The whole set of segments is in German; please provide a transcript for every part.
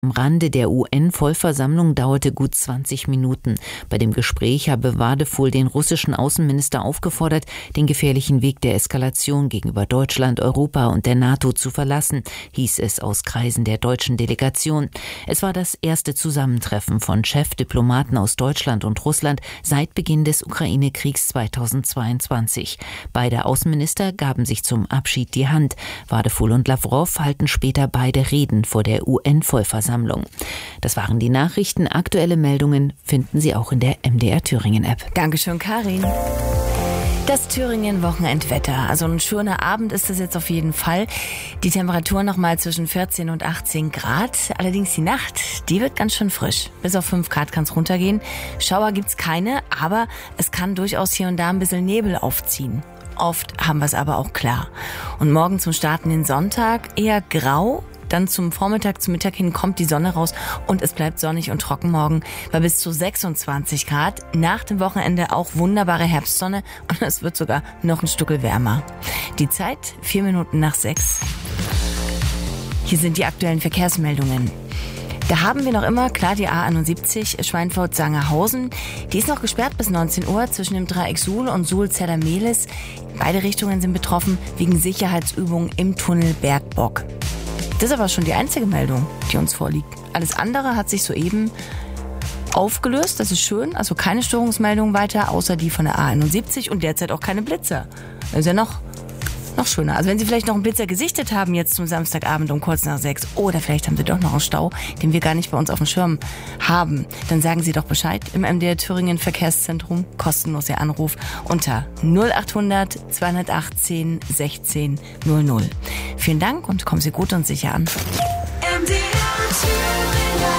Am Rande der UN-Vollversammlung dauerte gut 20 Minuten. Bei dem Gespräch habe Wadefull den russischen Außenminister aufgefordert, den gefährlichen Weg der Eskalation gegenüber Deutschland, Europa und der NATO zu verlassen, hieß es aus Kreisen der deutschen Delegation. Es war das erste Zusammentreffen von Chefdiplomaten aus Deutschland und Russland seit Beginn des Ukraine-Kriegs 2022. Beide Außenminister gaben sich zum Abschied die Hand. Wadefull und Lawrow halten später beide Reden vor der UN-Vollversammlung. Das waren die Nachrichten. Aktuelle Meldungen finden Sie auch in der MDR Thüringen-App. Dankeschön, Karin. Das Thüringen-Wochenendwetter. Also ein schöner Abend ist das jetzt auf jeden Fall. Die Temperatur nochmal zwischen 14 und 18 Grad. Allerdings die Nacht, die wird ganz schön frisch. Bis auf 5 Grad kann es runtergehen. Schauer gibt's keine, aber es kann durchaus hier und da ein bisschen Nebel aufziehen. Oft haben wir es aber auch klar. Und morgen zum Start in den Sonntag eher grau. Dann zum Vormittag, zum Mittag hin kommt die Sonne raus und es bleibt sonnig und trocken morgen bei bis zu 26 Grad. Nach dem Wochenende auch wunderbare Herbstsonne und es wird sogar noch ein Stückel wärmer. Die Zeit 4 Minuten nach 6. Hier sind die aktuellen Verkehrsmeldungen. Da haben wir noch immer, klar, die A71 Schweinfurt-Sangerhausen. Die ist noch gesperrt bis 19 Uhr zwischen dem Dreieck Suhl und Suhl-Zedder-Mehlis. Beide Richtungen sind betroffen wegen Sicherheitsübungen im Tunnel Bergbock. Das ist aber schon die einzige Meldung, die uns vorliegt. Alles andere hat sich soeben aufgelöst, das ist schön. Also keine Störungsmeldung weiter, außer die von der A71 und derzeit auch keine Blitzer. Das ist ja noch schöner. Also wenn Sie vielleicht noch einen Blitzer gesichtet haben jetzt zum Samstagabend um kurz nach 6 oder vielleicht haben Sie doch noch einen Stau, den wir gar nicht bei uns auf dem Schirm haben, dann sagen Sie doch Bescheid im MDR Thüringen Verkehrszentrum. Kostenlos Ihr Anruf unter 0800 218 16 00. Vielen Dank und kommen Sie gut und sicher an.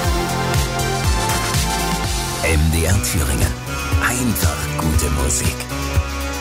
MDR Thüringen. Einfach gute Musik.